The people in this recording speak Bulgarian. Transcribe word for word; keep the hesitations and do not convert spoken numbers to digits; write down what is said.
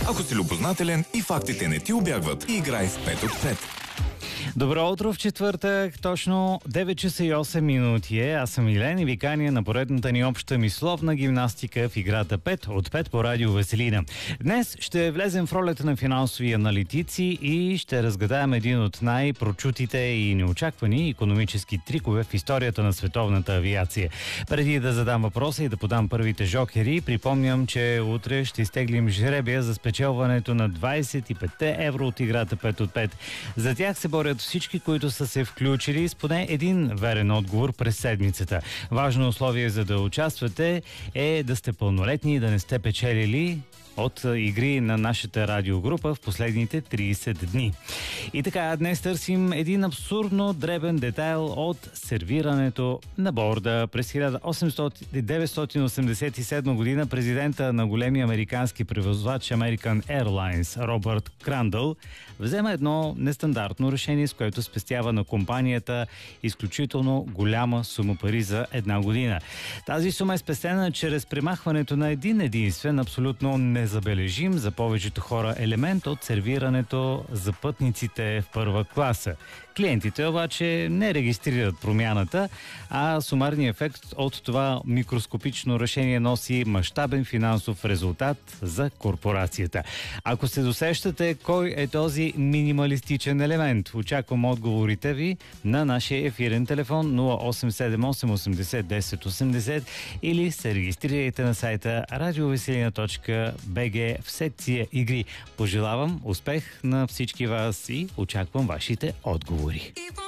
Ако си любознателен и фактите не ти убягват, играй с пет от пет. Добро утро в четвъртък, точно девет часа и осем минути е. Аз съм Илен и ви каня на поредната ни обща мисловна гимнастика в играта пет от пет по радио Веселина. Днес ще влезем в ролята на финансови аналитици и ще разгадаем един от най-прочутите и неочаквани икономически трикове в историята на световната авиация. Преди да задам въпроса и да подам първите жокери, припомням, че утре ще изтеглим жребия за спечелването на двадесет и пет евро от играта пет от пет. За тях се борят всички, които са се включили с поне един верен отговор през седмицата. Важно условие за да участвате е да сте пълнолетни и да не сте печелили от игри на нашата радиогрупа в последните тридесет дни. И така, днес търсим един абсурдно дребен детайл от сервирането на борда. През хиляда деветстотин осемдесет и седма година президента на големия американски превозвач American Airlines Робърт Крандъл взема едно нестандартно решение, с което спестява на компанията изключително голяма сума пари за една година. Тази сума е спестена чрез премахването на един единствен, абсолютно незабележим за повечето хора елемент от сервирането за пътниците в първа класа. Клиентите обаче не регистрират промяната, а сумарният ефект от това микроскопично решение носи мащабен финансов резултат за корпорацията. Ако се досещате кой е този минималистичен елемент, очаквам отговорите ви на нашия ефирен телефон нула осем седем осем осемдесет десет осемдесет или се регистрирайте на сайта радиовеселина точка би джи в секция игри. Пожелавам успех на всички вас и очаквам вашите отговори.